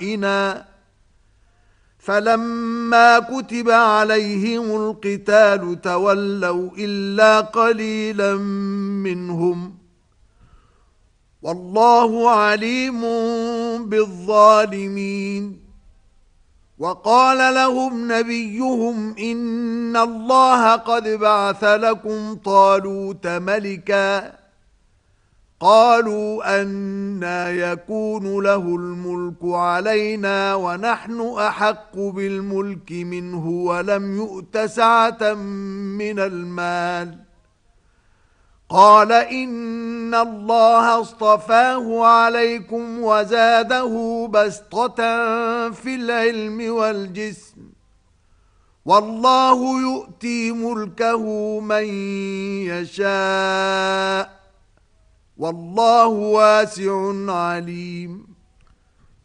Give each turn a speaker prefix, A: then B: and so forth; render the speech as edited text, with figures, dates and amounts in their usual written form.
A: بحقنا فلما كتب عليهم القتال تولوا إلا قليلا منهم والله عليم بالظالمين. وقال لهم نبيهم إن الله قد بعث لكم طالوت ملكا قالوا أنى يكون له الملك علينا ونحن أحق بالملك منه ولم يؤت سعة من المال قال إن الله اصطفاه عليكم وزاده بسطة في العلم والجسم والله يؤتي ملكه من يشاء والله واسع عليم.